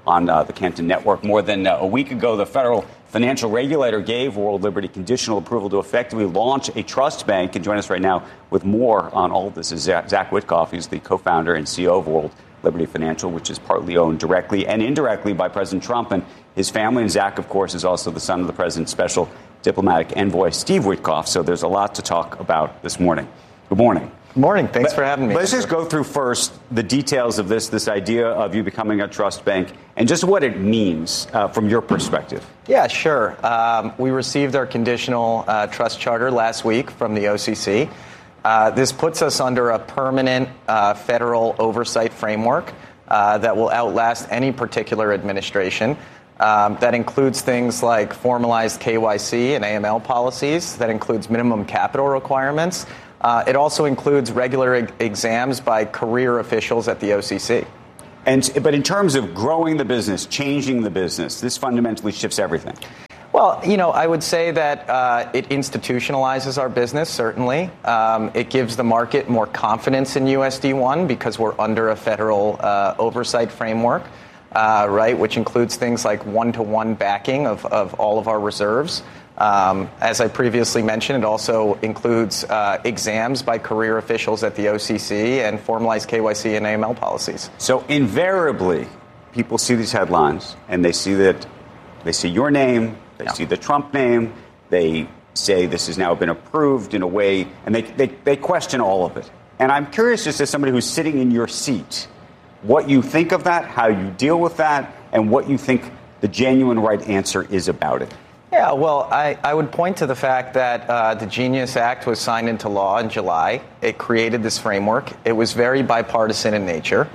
on the Canton Network. More than a week ago, the federal financial regulator gave World Liberty conditional approval to effectively launch a trust bank. And join us right now with more on all of this is Zach Witkoff. He's the co-founder and CEO of World Liberty Financial, which is partly owned directly and indirectly by President Trump and his family. And Zach, of course, is also the son of the president's special diplomatic envoy, Steve Witkoff. So there's a lot to talk about this morning. Good morning. Good morning. Thanks for having me. Let's just go through first the details of this idea of you becoming a trust bank and just what it means from your perspective. Yeah, sure. We received our conditional trust charter last week from the OCC. This puts us under a permanent federal oversight framework that will outlast any particular administration. That includes things like formalized KYC and AML policies. That includes minimum capital requirements. It also includes regular exams by career officials at the OCC. But in terms of growing the business, changing the business, this fundamentally shifts everything. Well, I would say that it institutionalizes our business, certainly. It gives the market more confidence in USD1 because we're under a federal oversight framework, right, which includes things like one-to-one backing of all of our reserves. As I previously mentioned, it also includes exams by career officials at the OCC and formalized KYC and AML policies. So invariably, people see these headlines and they see your name, they see the Trump name, they say this has now been approved in a way, and they question all of it. And I'm curious, just as somebody who's sitting in your seat, what you think of that, how you deal with that, and what you think the genuine right answer is about it. Yeah, well, I would point to the fact that the Genius Act was signed into law in July. It created this framework. It was very bipartisan in nature.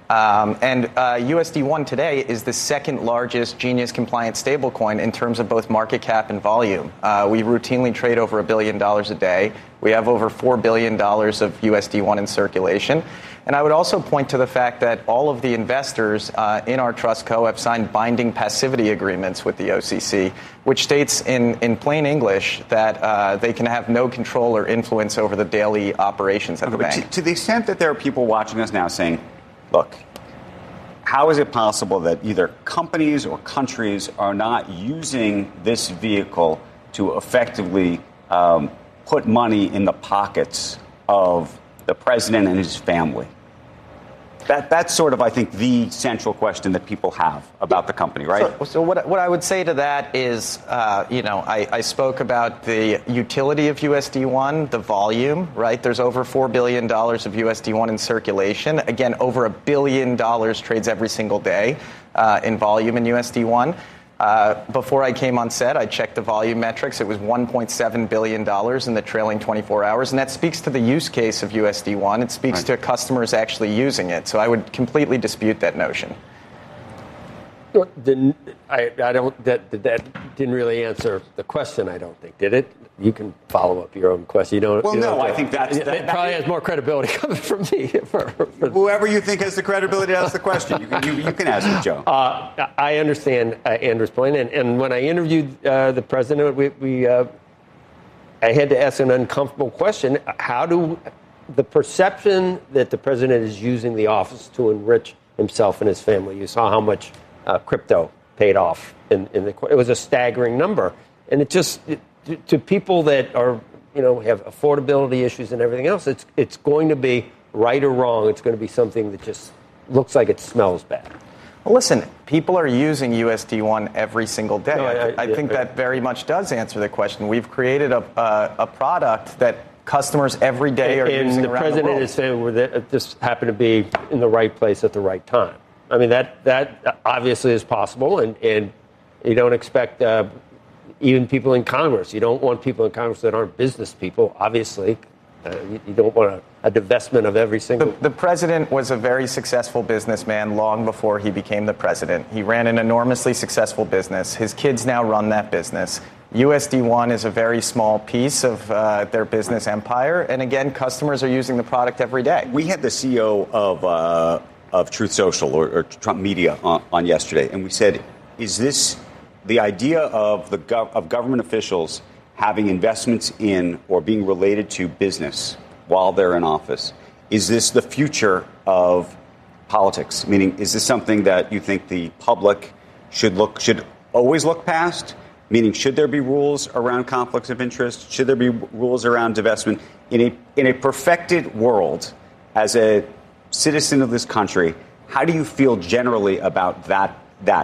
And USD1 today is the second largest Genius-compliant stablecoin in terms of both market cap and volume. We routinely trade over $1 billion a day. We have over $4 billion of USD1 in circulation. And I would also point to the fact that all of the investors in our trust co have signed binding passivity agreements with the OCC, which states in plain English that they can have no control or influence over the daily operations at the bank. To the extent that there are people watching us now saying, look, how is it possible that either companies or countries are not using this vehicle to effectively put money in the pockets of the president and his family? That's sort of, I think, the central question that people have about the company, right? So what I would say to that is, I spoke about the utility of USD1, the volume, right? There's over $4 billion of USD1 in circulation. Again, over $1 billion trades every single day in volume in USD1. Before I came on set, I checked the volume metrics. It was $1.7 billion in the trailing 24 hours. And that speaks to the use case of USD1. It speaks to customers actually using it. So I would completely dispute that notion. That didn't really answer the question, I don't think, did it? You can follow up your own question. I think that probably has more credibility coming from me. Whoever you think has the credibility to ask the question, you can ask it, Joe. I understand Andrew's point, and when I interviewed the president, I had to ask an uncomfortable question: how do the perception that the president is using the office to enrich himself and his family? You saw how much crypto paid off it was a staggering number, and it just to people that are have affordability issues and everything else, it's going to be right or wrong. It's going to be something that just looks like it smells bad. Well, listen, people are using USD1 every single day. No, I think that very much does answer the question. We've created a product that customers every day are using around the world. And the president and his family just happen to be in the right place at the right time. I mean, that obviously is possible, and you don't expect even people in Congress. You don't want people in Congress that aren't business people, obviously. You don't want a divestment of every single... The president was a very successful businessman long before he became the president. He ran an enormously successful business. His kids now run that business. USD1 is a very small piece of their business empire. And again, customers are using the product every day. We had the CEO of Truth Social or Trump Media on yesterday, and we said, is this the idea of government officials having investments in or being related to business while they're in office? Is this the future of politics? Meaning, is this something that you think the public should always look past? Meaning, should there be rules around conflicts of interest? Should there be rules around divestment? In a perfected world, as a citizen of this country, how do you feel generally about that?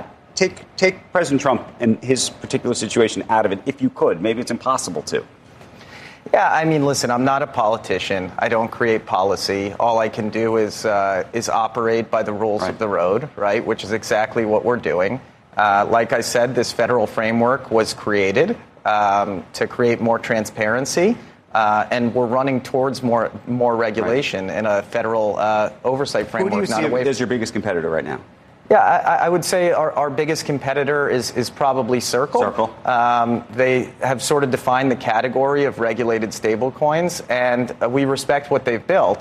Take President Trump and his particular situation out of it, if you could. Maybe it's impossible to. Yeah, I mean, listen, I'm not a politician. I don't create policy. All I can do is operate by the rules of the road, right, which is exactly what we're doing. Like I said, this federal framework was created to create more transparency, and we're running towards more regulation in a federal oversight framework. Who do you see as your biggest competitor right now? Yeah, I would say our biggest competitor is probably Circle. They have sort of defined the category of regulated stablecoins, and we respect what they've built.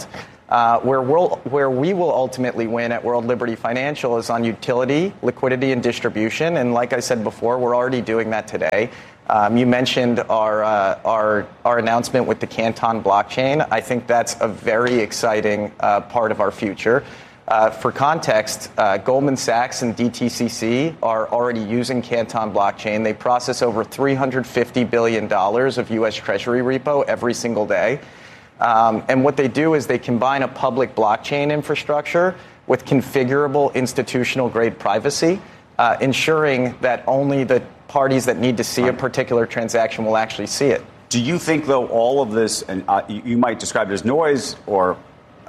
Where we will ultimately win at World Liberty Financial is on utility, liquidity, and distribution. And like I said before, we're already doing that today. You mentioned our announcement with the Canton blockchain. I think that's a very exciting part of our future. For context, Goldman Sachs and DTCC are already using Canton blockchain. They process over $350 billion of U.S. Treasury repo every single day. And what they do is they combine a public blockchain infrastructure with configurable institutional-grade privacy, ensuring that only the parties that need to see a particular transaction will actually see it. Do you think, though, all of this, and you might describe it as noise or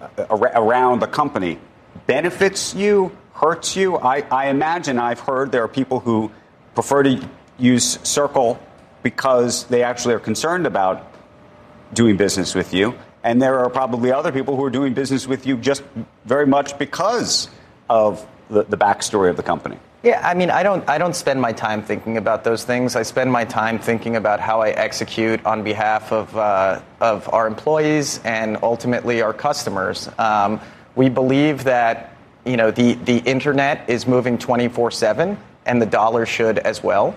around the company, benefits you, hurts you? I imagine I've heard there are people who prefer to use Circle because they actually are concerned about doing business with you. And there are probably other people who are doing business with you just very much because of the backstory of the company. Yeah, I mean, I don't spend my time thinking about those things. I spend my time thinking about how I execute on behalf of our employees and ultimately our customers. We believe that, the internet is moving 24/7, and the dollar should as well.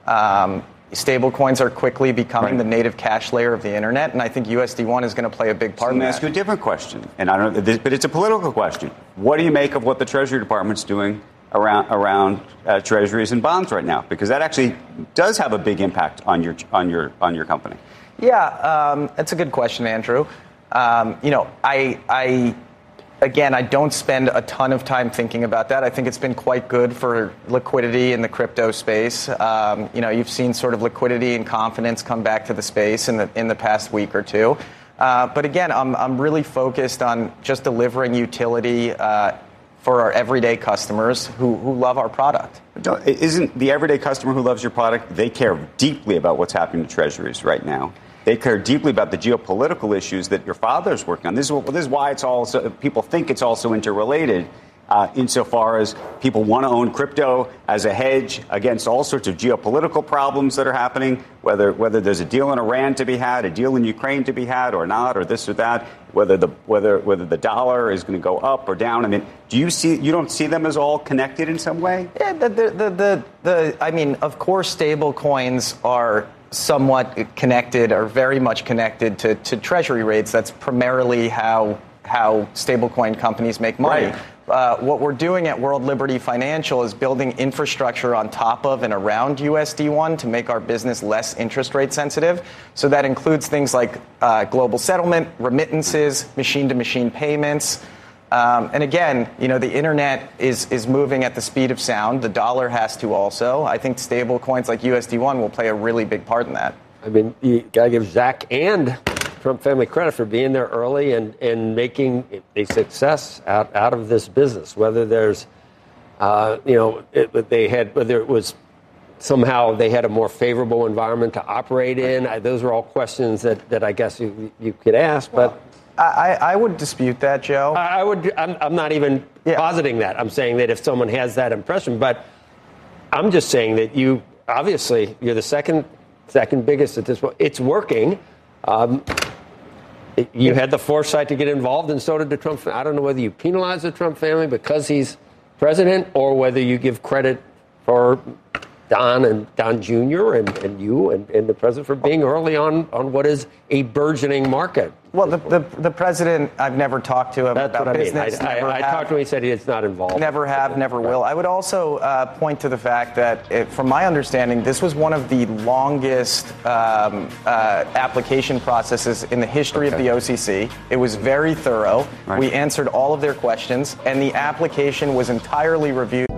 Stablecoins are quickly becoming the native cash layer of the internet, and I think USD1 is going to play a big part in that. Let me ask you a different question, and I don't know, but it's a political question. What do you make of what the Treasury Department's doing around treasuries and bonds right now? Because that actually does have a big impact on your company. Yeah, that's a good question, Andrew. Again, I don't spend a ton of time thinking about that. I think it's been quite good for liquidity in the crypto space. You've seen sort of liquidity and confidence come back to the space in the past week or two. But again, I'm really focused on just delivering utility for our everyday customers who love our product. Isn't the everyday customer who loves your product, they care deeply about what's happening to treasuries right now? They care deeply about the geopolitical issues that your father's working on. This is why it's also, people think it's also interrelated, insofar as people want to own crypto as a hedge against all sorts of geopolitical problems that are happening, whether there's a deal in Iran to be had, a deal in Ukraine to be had or not, or this or that, whether the dollar is going to go up or down. I mean, you don't see them as all connected in some way? Yeah, I mean, of course, stable coins are somewhat connected or very much connected to treasury rates. That's primarily how stablecoin companies make money. Right. What we're doing at World Liberty Financial is building infrastructure on top of and around USD1 to make our business less interest rate sensitive. So that includes things like global settlement, remittances, machine-to-machine payments. And again, the internet is moving at the speed of sound. The dollar has to also. I think stable coins like USD1 will play a really big part in that. I mean, you got to give Zach and Trump family credit for being there early and making a success out of this business. Whether there's, whether it was somehow they had a more favorable environment to operate in. Those are all questions that I guess you could ask, but. I would dispute that, Joe. I'm not even positing that. I'm saying that if someone has that impression, but I'm just saying that you're the second biggest at this point. It's working. You had the foresight to get involved, and so did the Trump family. I don't know whether you penalize the Trump family because he's president or whether you give credit for Don Jr. and you and the president for being early on what is a burgeoning market. Well, the president, I've never talked to him about business. I talked to him. He said he's not involved. Never have, never will. I would also point to the fact that, from my understanding, this was one of the longest application processes in the history of the OCC. It was very thorough. Right. We answered all of their questions, and the application was entirely reviewed.